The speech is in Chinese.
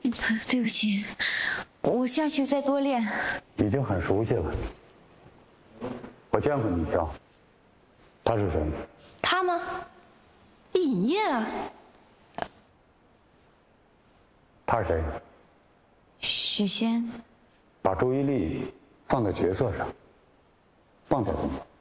对不起，我下去再多练。 已经很熟悉了。我见过你跳，他是谁？ 他吗？尹烨啊。 他是谁？ 许仙。 把注意力放在角色上，放掉怎么？